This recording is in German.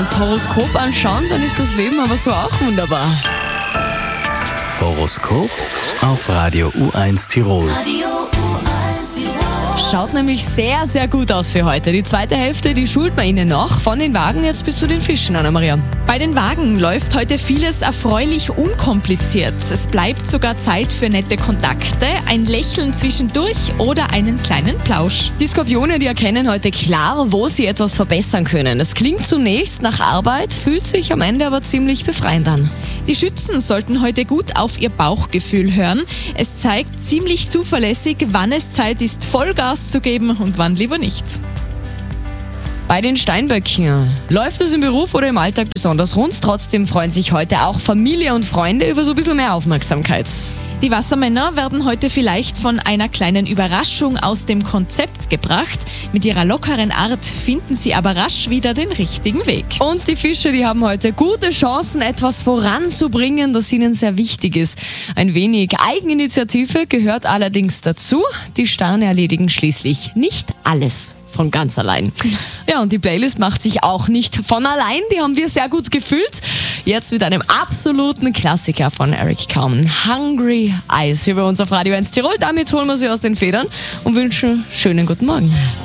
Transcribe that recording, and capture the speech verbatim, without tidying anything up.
uns Horoskop anschauen, dann ist das Leben aber so auch wunderbar. Horoskop auf Radio U eins Tirol. Schaut nämlich sehr, sehr gut aus für heute. Die zweite Hälfte, die schult man Ihnen noch. Von den Wagen jetzt bis zu den Fischen, Anna-Maria. Bei den Wagen läuft heute vieles erfreulich unkompliziert. Es bleibt sogar Zeit für nette Kontakte, ein Lächeln zwischendurch oder einen kleinen Plausch. Die Skorpione, die erkennen heute klar, wo sie etwas verbessern können. Es klingt zunächst nach Arbeit, fühlt sich am Ende aber ziemlich befreiend an. Die Schützen sollten heute gut auf ihr Bauchgefühl hören. Es zeigt ziemlich zuverlässig, wann es Zeit ist, Vollgas zu geben und wann lieber nicht. Bei den Steinböcken läuft es im Beruf oder im Alltag besonders rund. Trotzdem freuen sich heute auch Familie und Freunde über so ein bisschen mehr Aufmerksamkeit. Die Wassermänner werden heute vielleicht von einer kleinen Überraschung aus dem Konzept gebracht. Mit ihrer lockeren Art finden sie aber rasch wieder den richtigen Weg. Und die Fische, die haben heute gute Chancen, etwas voranzubringen, das ihnen sehr wichtig ist. Ein wenig Eigeninitiative gehört allerdings dazu. Die Sterne erledigen schließlich nicht alles von ganz allein. Ja, und die Playlist macht sich auch nicht von allein. Die haben wir sehr gut gefüllt. Jetzt mit einem absoluten Klassiker von Eric Carmen. Hungry Eyes hier bei uns auf Radio eins Tirol. Damit holen wir sie aus den Federn und wünschen schönen guten Morgen.